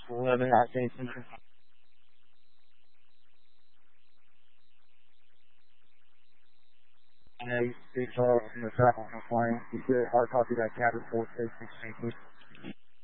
11 Octane Central. I know you speak from the track on flying. You should hard copy that cabin 4 station.